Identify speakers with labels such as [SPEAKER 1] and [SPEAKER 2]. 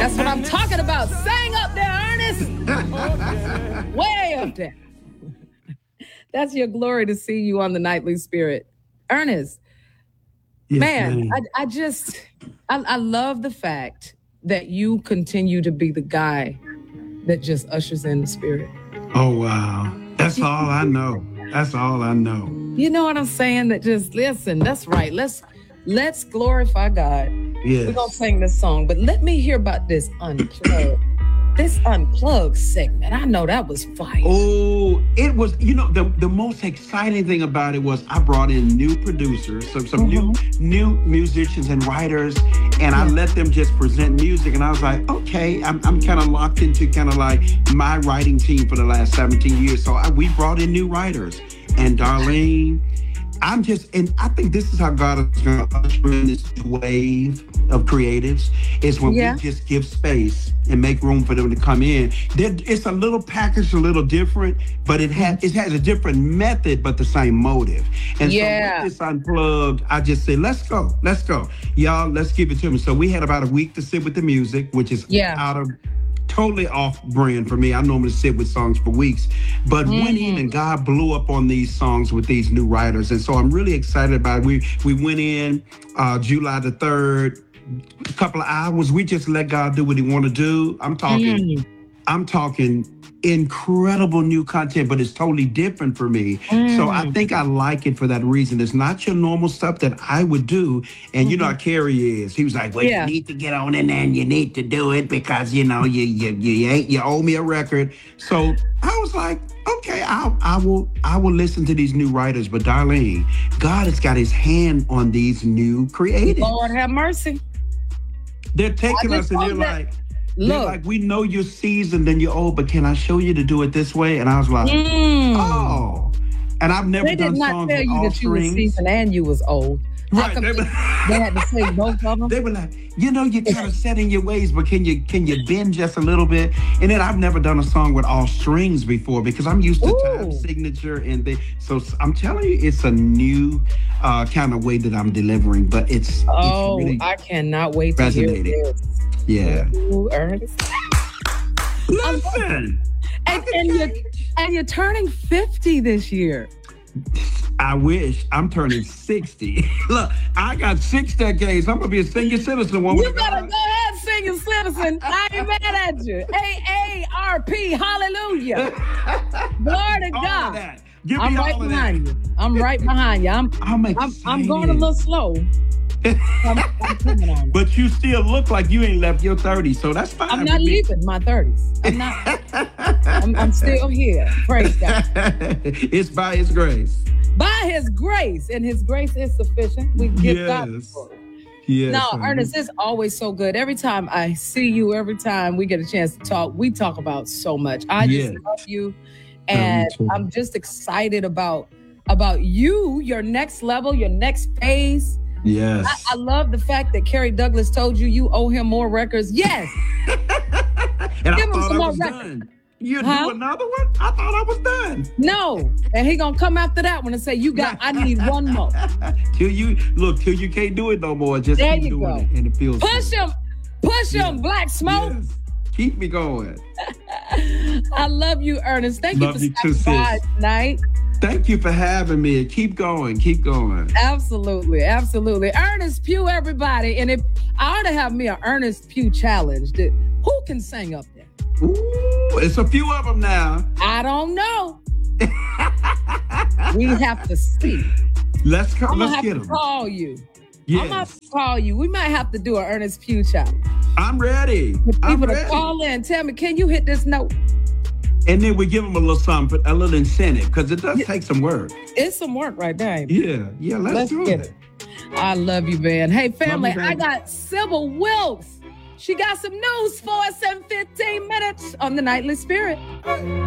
[SPEAKER 1] That's what I'm talking about. Sing up there, Ernest. Way up there. That's your glory to see you on the Nightly Spirit. Ernest,
[SPEAKER 2] Yes,
[SPEAKER 1] man,
[SPEAKER 2] ma'am.
[SPEAKER 1] I love the fact that you continue to be the guy that just ushers in the spirit.
[SPEAKER 2] Oh, wow. That's all I know. That's all I know.
[SPEAKER 1] You know what I'm saying? That just listen, that's right. Let's glorify God.
[SPEAKER 2] Yes.
[SPEAKER 1] We're gonna sing this song, but let me hear about this unplugged. This unplugged segment. I know that was fire.
[SPEAKER 2] Oh, it was, the most exciting thing about it was I brought in new producers, some new musicians and writers, and I let them just present music. And I was like, okay, I'm kind of locked into kind of like my writing team for the last 17 years. So we brought in new writers. And Darlene, and I think this is how God is going to usher in this wave of creatives, is when we just give space and make room for them to come in. It's a little packaged, a little different, but it has a different method, but the same motive. And so with this unplugged, I just say, let's go. Y'all, let's give it to me. So we had about a week to sit with the music, which is totally off brand for me. I normally sit with songs for weeks, but went in and God blew up on these songs with these new writers. And so I'm really excited about it. We went in July the 3rd, a couple of hours. We just let God do what he want to do. I'm talking incredible new content, but it's totally different for me. So I think I like it for that reason. It's not your normal stuff that I would do. And you know how Kerry is. He was like, well, you need to get on in there and you need to do it because, you owe me a record. So I was like, okay, I will listen to these new writers. But Darlene, God has got his hand on these new creatives.
[SPEAKER 1] Lord have mercy.
[SPEAKER 2] They're taking us and they're like, we know you're seasoned and you're old, but can I show you to do it this way? And I was like, oh. And I've never done songs with all strings. They did not tell you that you were seasoned
[SPEAKER 1] and you was old.
[SPEAKER 2] Right.
[SPEAKER 1] They had to say both of them.
[SPEAKER 2] They were like, you're kind of set in your ways, but can you bend just a little bit? And then I've never done a song with all strings before because I'm used to time signature so I'm telling you, it's a new kind of way that I'm delivering, but it's really
[SPEAKER 1] I cannot wait to hear this.
[SPEAKER 2] Yeah.
[SPEAKER 1] Ooh, Ernest.
[SPEAKER 2] Listen.
[SPEAKER 1] And you're turning 50 this year.
[SPEAKER 2] I wish. I'm turning 60. Look, I got 6 decades. I'm going to be a senior citizen.
[SPEAKER 1] You better go ahead, senior citizen. I ain't mad at you. AARP, hallelujah. Glory to God. I'm right behind you. I'm right behind you. I'm going a little slow. I'm
[SPEAKER 2] but you still look like you ain't left your 30s, so that's fine.
[SPEAKER 1] I'm not leaving my 30s. I'm not. I'm still here. Praise God.
[SPEAKER 2] It's by his grace.
[SPEAKER 1] By his grace, and his grace is sufficient. We give God the glory.
[SPEAKER 2] Yes.
[SPEAKER 1] No, Ernest, it's always so good. Every time I see you, every time we get a chance to talk, we talk about so much. I just love you, and I'm just excited about you, your next level, your next phase.
[SPEAKER 2] Yes.
[SPEAKER 1] I love the fact that Kerry Douglas told you owe him more records. Yes.
[SPEAKER 2] And I thought I was done. You do another one? I thought I was done.
[SPEAKER 1] No. And he gonna come after that one and say, I need one more.
[SPEAKER 2] Till you can't do it no more. Just keep doing it. And it feels
[SPEAKER 1] Push him, Black Smoke.
[SPEAKER 2] Yes. Keep me going.
[SPEAKER 1] I love you, Ernest. Thank you for stopping by tonight.
[SPEAKER 2] Thank you for having me. Keep going.
[SPEAKER 1] Absolutely. Ernest Pugh, everybody. And if I ought to have me an Ernest Pugh challenge, who can sing up there?
[SPEAKER 2] Ooh, it's a few of them now.
[SPEAKER 1] I don't know. We have to see.
[SPEAKER 2] Let's get them.
[SPEAKER 1] I'm gonna have to call you. Yes. I'm gonna have to call you. We might have to do an Ernest Pugh challenge.
[SPEAKER 2] I'm ready.
[SPEAKER 1] People to call in, tell me, can you hit this note?
[SPEAKER 2] And then we give them a little something, a little incentive, because it does take some work.
[SPEAKER 1] It's some work right there.
[SPEAKER 2] Yeah, let's do it.
[SPEAKER 1] I love you, man. Hey, family, I got Sybil Wilkes. She got some news for us in 15 minutes on the Nightly Spirit.